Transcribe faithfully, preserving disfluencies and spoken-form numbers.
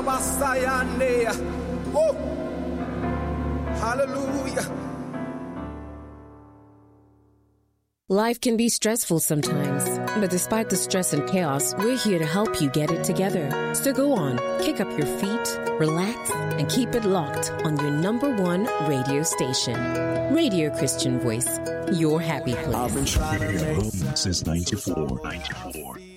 Woo. Hallelujah. Life can be stressful sometimes, but despite the stress and chaos, we're here to help you get it together. So go on, kick up your feet, relax, and keep it locked on your number one radio station. Radio Christian Voice, your happy place. I've been trying to make since ninety-four. ninety-four.